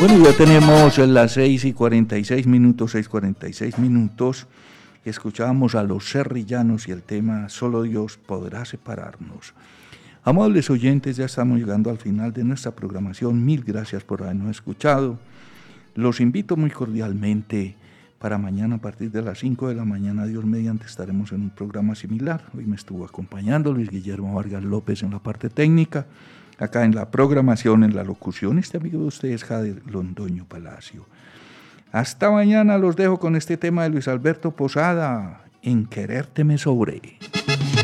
Bueno, ya tenemos las 6:46, 6:46. Escuchábamos a Los Serrillanos y el tema Solo Dios podrá separarnos. Amables oyentes, ya estamos llegando al final de nuestra programación. Mil gracias por habernos escuchado. Los invito muy cordialmente para mañana a partir de las 5 de la mañana, Dios mediante, estaremos en un programa similar. Hoy me estuvo acompañando Luis Guillermo Vargas López en la parte técnica, acá en la programación, en la locución, este amigo de ustedes, Jader Londoño Palacio. Hasta mañana, los dejo con este tema de Luis Alberto Posada, En quererte me sobré.